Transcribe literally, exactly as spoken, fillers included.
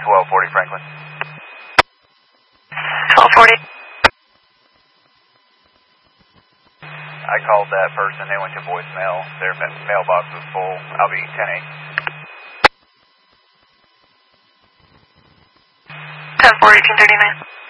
twelve forty Franklin. twelve forty. I called that person. They went to voicemail. Their mailbox was full. I'll be ten eight. ten forty, eighteen thirty-nine.